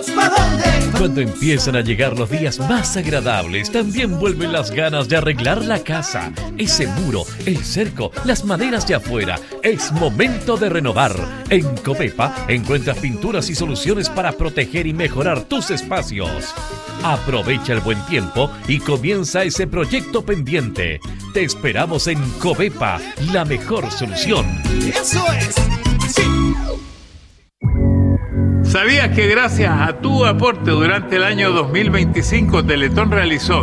pa' dónde. Cuando empiezan a llegar los días más agradables, también vuelven las ganas de arreglar la casa, ese muro, el cerco, las maderas de afuera. Es momento de renovar. En Covepa encuentras pinturas y soluciones para proteger y mejorar tus espacios. Aprovecha el buen tiempo y comienza ese proyecto pendiente. Te esperamos en Covepa, la mejor solución. Eso es. Sí. ¿Sabías que gracias a tu aporte durante el año 2025 Teletón realizó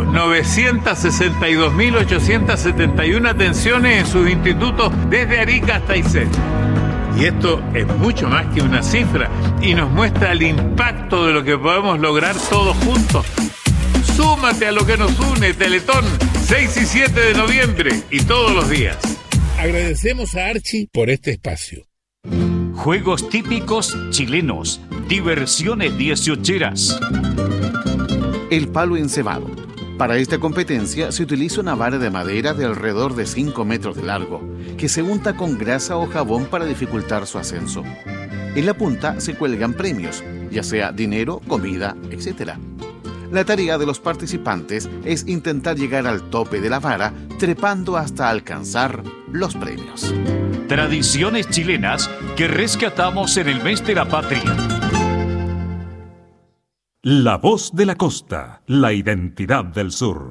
962.871 atenciones en sus institutos desde Arica hasta Aysén? Y esto es mucho más que una cifra y nos muestra el impacto de lo que podemos lograr todos juntos. Súmate a lo que nos une, Teletón, 6 y 7 de noviembre y todos los días. Agradecemos a Archie por este espacio. Juegos típicos chilenos, diversiones dieciocheras. El palo encebado. Para esta competencia se utiliza una vara de madera de alrededor de 5 metros de largo, que se unta con grasa o jabón para dificultar su ascenso. En la punta se cuelgan premios, ya sea dinero, comida, etc. La tarea de los participantes es intentar llegar al tope de la vara, trepando hasta alcanzar los premios. Tradiciones chilenas que rescatamos en el mes de la patria. La voz de la costa, la identidad del sur.